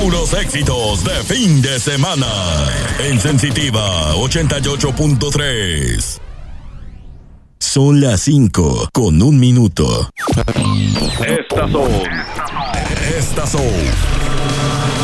puros éxitos de fin de semana. En Sensitiva 88.3. Son las 5:01. Estas son